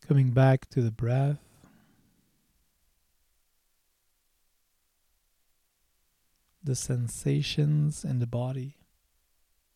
Coming back to the breath. The sensations in the body.